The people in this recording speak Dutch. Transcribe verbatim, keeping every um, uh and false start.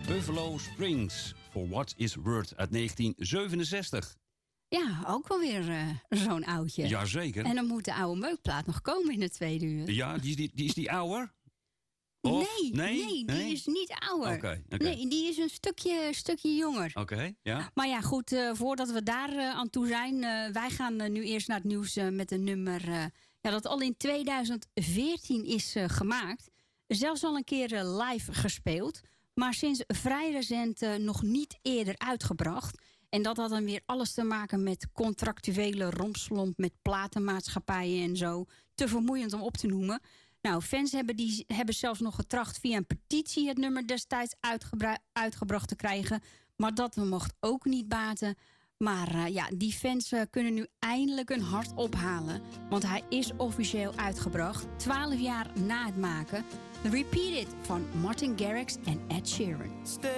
Buffalo Springs, For What Is Worth uit negentien zevenenzestig. Ja, ook wel weer uh, zo'n oudje. Jazeker. En dan moet de oude meukplaat nog komen in de tweede uur. Ja, die is die, die, is die ouder? Of? Nee, nee, nee, die nee? is niet ouder. Okay, okay. Nee, die is een stukje, stukje jonger. Oké, okay, ja. Maar ja, goed, uh, voordat we daar uh, aan toe zijn... Uh, wij gaan uh, nu eerst naar het nieuws uh, met een nummer... Uh, ja, dat al in tweeduizend veertien is uh, gemaakt. Zelfs al een keer uh, live gespeeld. Maar sinds vrij recent uh, nog niet eerder uitgebracht. En dat had dan weer alles te maken met contractuele rompslomp... met platenmaatschappijen en zo. Te vermoeiend om op te noemen... Nou, fans hebben, die, hebben zelfs nog getracht via een petitie... het nummer destijds uitgebracht te krijgen. Maar dat mocht ook niet baten. Maar uh, ja, die fans uh, kunnen nu eindelijk hun hart ophalen. Want hij is officieel uitgebracht. Twaalf jaar na het maken. Repeat It van Martin Garrix en Ed Sheeran.